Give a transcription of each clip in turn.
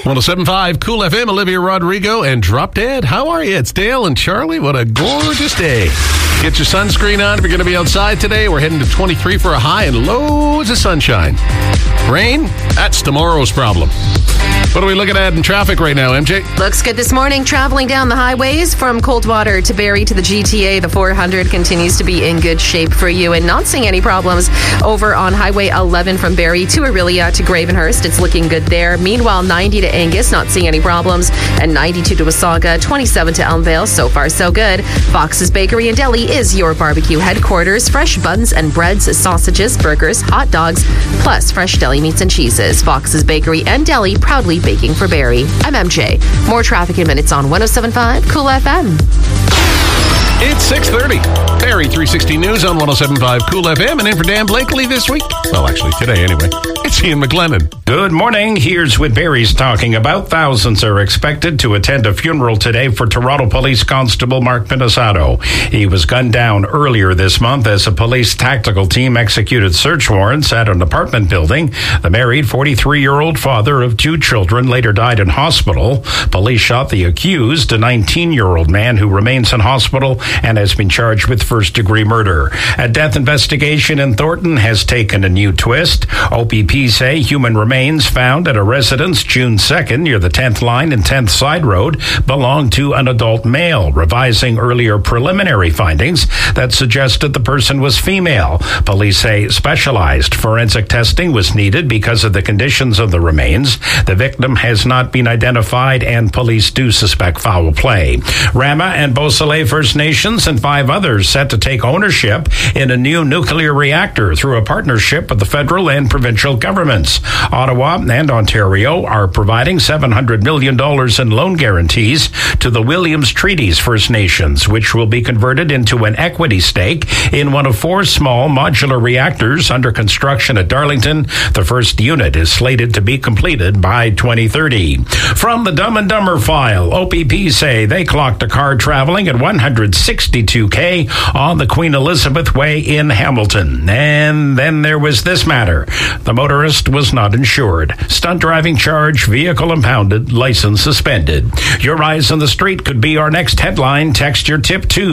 107.5 Cool FM, Olivia Rodrigo and Drop Dead. How are you? It's Dale and Charlie. What a gorgeous day. Get your sunscreen on if you're going to be outside today. We're heading to 23 for a high and loads of sunshine. Rain? That's tomorrow's problem. What are we looking at in traffic right now, MJ? Looks good this morning. Traveling down the highways from Coldwater to Barrie to the GTA, the 400 continues to be in good shape for you and not seeing any problems over on Highway 11 from Barrie to Orillia to Gravenhurst. It's looking good there. Meanwhile, 90 to Angus, not seeing any problems, and 92 to Wasaga, 27 to Elmvale. So far, so good. Fox's Bakery and Deli is your barbecue headquarters. Fresh buns and breads, sausages, burgers, hot dogs, plus fresh deli meats and cheeses. Fox's Bakery and Deli, proudly baking for Barrie. I'm MJ. More traffic in minutes on 107.5 Cool FM. It's 6:30. Barrie 360 News on 107.5 Cool FM. And in for Dan Blakely this week. Well, actually, today anyway. It's Ian McLennan. Good morning. Here's what Barrie's talking about. Thousands are expected to attend a funeral today for Toronto Police Constable Mark Pinisato. He was gunned down earlier this month as a police tactical team executed search warrants at an apartment building. The married 43-year-old father of 2 children later died in hospital. Police shot the accused, a 19-year-old man who remains in hospital and has been charged with first-degree murder. A death investigation in Thornton has taken a new twist. OPP say human remains found at a residence June 2nd near the 10th line and 10th Side Road belonged to an adult male, revising earlier preliminary findings that suggested the person was female. Police say specialized forensic testing was needed because of the conditions of the remains. The victim has not been identified and police do suspect foul play. Rama and Beausoleil First Nations and 5 others set to take ownership in a new nuclear reactor through a partnership with the federal and provincial governments. Ottawa and Ontario are providing $700 million in loan guarantees to the Williams Treaties First Nations, which will be converted into an equity stake in one of 4 small modular reactors under construction at Darlington. The first unit is slated to be completed by 2030. From the Dumb and Dumber file, OPP say they clocked a car traveling at 162K on the Queen Elizabeth Way in Hamilton. And then there was this matter. The motorist was not insured. Stunt driving charge, vehicle impounded, license suspended. Your eyes on the street could be our next headline. Text your tip to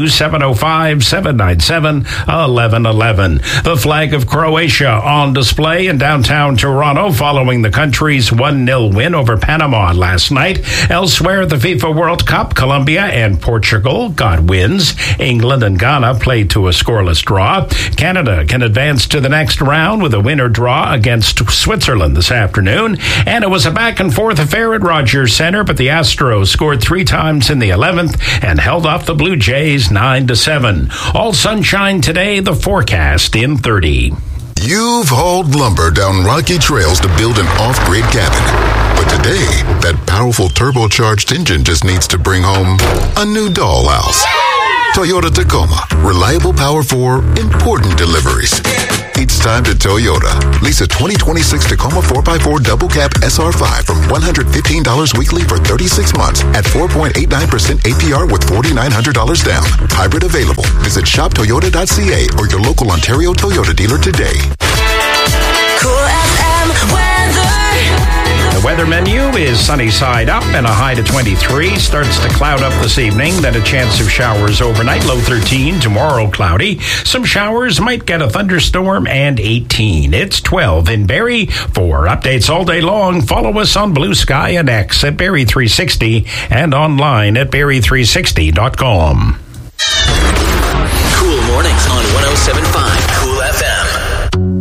705-797-1111. The flag of Croatia on display in downtown Toronto following the country's 1-0 win over Panama last night. Elsewhere, the FIFA World Cup, Colombia and Portugal got wins. England and Ghana played to a scoreless draw. Canada can advance to the next round with a winner draw against Switzerland this afternoon. And it was a back-and-forth affair at Rogers Centre, but the Astros scored 3 times in the 11th and held off the Blue Jays 9-7. All sunshine today, the forecast in 30. You've hauled lumber down rocky trails to build an off-grid cabin. But today, that powerful turbocharged engine just needs to bring home a new dollhouse. Toyota Tacoma. Reliable power for important deliveries. It's time to Toyota. Lease a 2026 Tacoma 4x4 double cab SR5 from $115 weekly for 36 months at 4.89% APR with $4,900 down. Hybrid available. Visit shoptoyota.ca or your local Ontario Toyota dealer today. Cool FM weather. The weather menu is sunny side up and a high to 23. Starts to cloud up this evening, then a chance of showers overnight. Low 13. Tomorrow cloudy. Some showers, might get a thunderstorm, and 18. It's 12 in Barrie. For updates all day long, follow us on Blue Sky and X at Barrie 360 and online at Barrie360.com.